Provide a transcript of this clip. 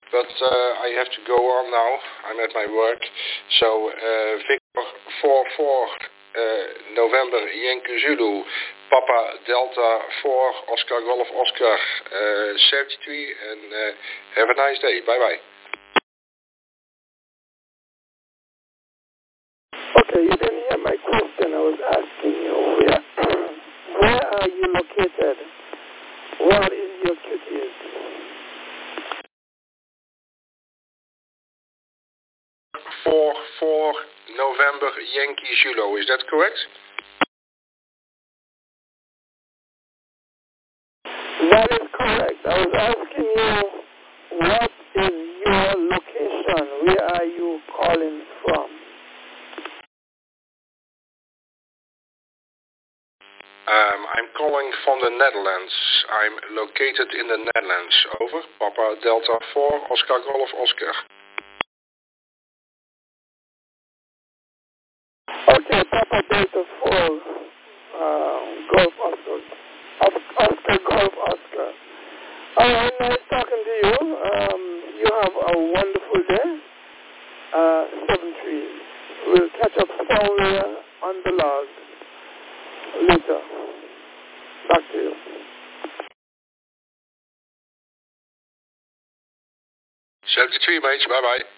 but I have to go on now. I'm at my work. So Victor 4-4 November Yankee Zulu Papa Delta 4 Oscar Golf Oscar 73 and have a nice day. Bye bye. Okay, you didn't hear my question. I was asking you where are you located? What is your QTS? 4-4 November Yankee Zulu, is that correct? That is correct. I was asking you, what is your location? Where are you calling from? I'm calling from the Netherlands. I'm located in the Netherlands. Over. Papa Delta 4 Oscar Golf Oscar. Okay, Papa Delta 4 Golf Oscar. Oscar Golf Oscar. All right, nice talking to you. You have a wonderful day. 7 trees. We'll catch up somewhere on the log later. Back to you. 73 mates, bye bye.